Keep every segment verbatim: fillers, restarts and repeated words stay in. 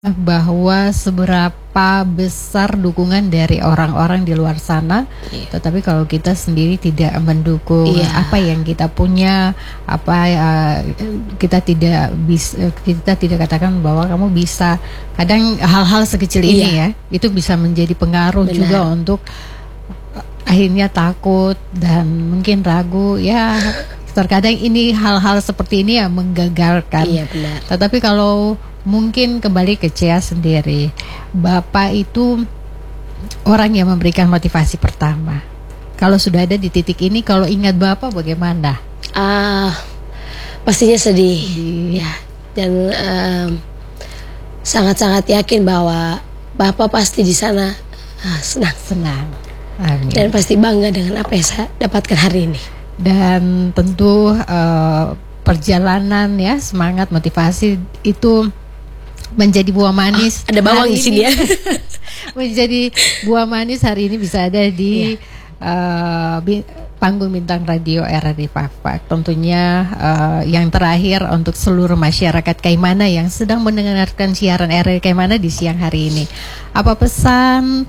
Bahwa seberapa besar dukungan dari orang-orang di luar sana, Iya. tetapi kalau kita sendiri tidak mendukung Iya. apa yang kita punya, apa uh, kita tidak bisa, kita tidak katakan bahwa kamu bisa. Kadang hal-hal sekecil ini Iya. ya, itu bisa menjadi pengaruh Benar. juga untuk uh, akhirnya takut dan mungkin ragu. Ya, terkadang ini hal-hal seperti ini yang menggagalkan. Iya, benar. Tetapi kalau mungkin kembali ke Chea sendiri, Bapak itu orang yang memberikan motivasi pertama. Kalau sudah ada di titik ini, kalau ingat Bapak bagaimana? Ah, pastinya sedih, Sedih. ya. Dan em, sangat-sangat yakin bahwa Bapak pasti di sana ah, senang Senang. Amin. dan pasti bangga dengan apa yang saya dapatkan hari ini. Dan tentu eh, perjalanan ya, semangat, motivasi itu menjadi buah manis. Ada bawang hari di sini ini. ya. Menjadi buah manis hari ini bisa ada di eh, bi- panggung bintang radio R R I Pakpak. Tentunya eh, yang terakhir untuk seluruh masyarakat Kaimana yang sedang mendengarkan siaran R R I Kaimana di siang hari ini. Apa pesan,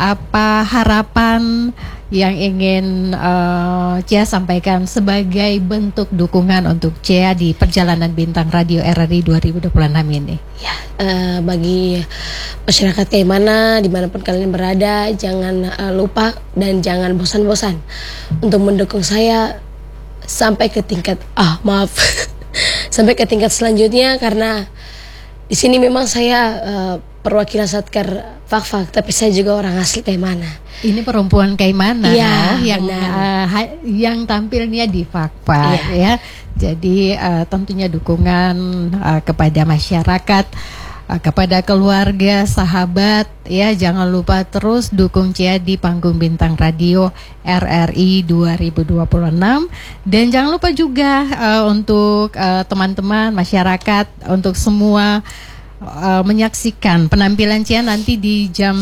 apa harapan yang ingin uh, Chea sampaikan sebagai bentuk dukungan untuk Chea di perjalanan bintang radio R R I dua ribu dua puluh enam ini? Ya, eh, bagi masyarakat Kaimana dimanapun kalian berada, jangan eh, lupa dan jangan bosan-bosan untuk mendukung saya sampai ke tingkat ah maaf sampai ke tingkat selanjutnya, karena di sini memang saya eh, perwakilan Satker Fakfak, tapi saya juga orang asli Kaimana. Ini perempuan Kaimana Iya, yang benar. uh, ha- yang tampilnya di Fakfak ya. Jadi uh, tentunya dukungan uh, kepada masyarakat, uh, kepada keluarga, sahabat ya, jangan lupa terus dukung Chea di panggung bintang radio R R I dua ribu dua puluh enam, dan jangan lupa juga uh, untuk uh, teman-teman masyarakat, untuk semua Uh, menyaksikan penampilan Chea nanti di jam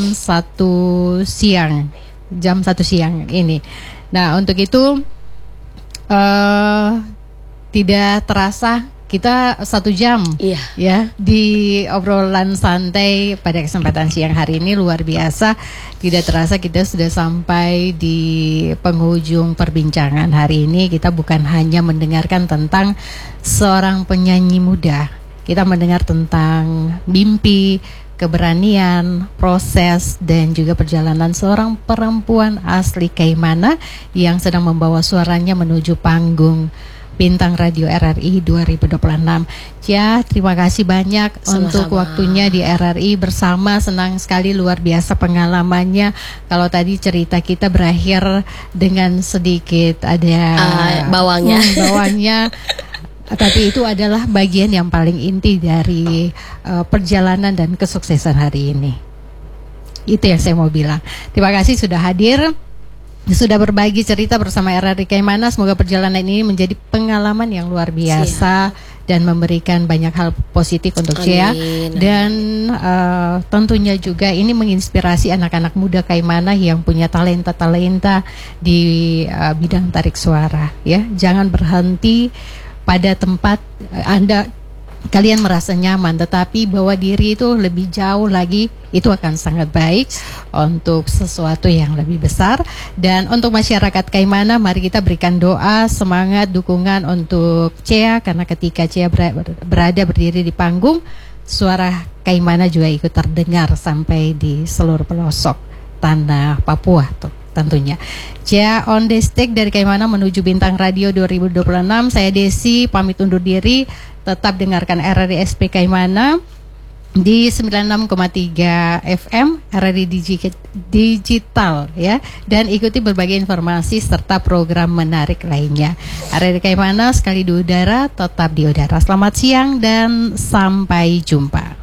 satu siang, jam satu siang ini. Nah, untuk itu uh, tidak terasa kita satu jam Iya. ya di obrolan santai pada kesempatan siang hari ini. Luar biasa, tidak terasa kita sudah sampai di penghujung perbincangan hari ini. Kita bukan hanya mendengarkan tentang seorang penyanyi muda, kita mendengar tentang mimpi, keberanian, proses, dan juga perjalanan seorang perempuan asli Kaimana yang sedang membawa suaranya menuju panggung bintang radio R R I dua ribu dua puluh enam. Chea, terima kasih banyak Sama-sama. untuk waktunya di R R I bersama. Senang sekali, luar biasa pengalamannya. Kalau tadi cerita kita berakhir dengan sedikit ada Ah, bawangnya. hmm, bawangnya. Tapi itu adalah bagian yang paling inti dari uh, perjalanan dan kesuksesan hari ini. Itu yang saya mau bilang. Terima kasih sudah hadir, sudah berbagi cerita bersama R R I Kaimana. Semoga perjalanan ini menjadi pengalaman yang luar biasa dan memberikan banyak hal positif untuk Chea. Amin. Dan uh, tentunya juga ini menginspirasi anak-anak muda Kaimana yang punya talenta-talenta di uh, bidang tarik suara. Ya, jangan berhenti pada tempat Anda, kalian merasa nyaman, tetapi bawa diri itu lebih jauh lagi, itu akan sangat baik untuk sesuatu yang lebih besar. Dan untuk masyarakat Kaimana, mari kita berikan doa, semangat, dukungan untuk Chea, karena ketika Chea berada berdiri di panggung, suara Kaimana juga ikut terdengar sampai di seluruh pelosok tanah Papua tuh. Tentunya Chea on the stage dari Kaimana menuju bintang radio dua ribu dua puluh enam. Saya Desi pamit undur diri. Tetap dengarkan R R I S P Kaimana di sembilan puluh enam koma tiga F M R R I Digi- Digital ya, dan ikuti berbagai informasi serta program menarik lainnya. R R I Kaimana sekali di udara, tetap di udara. Selamat siang dan sampai jumpa.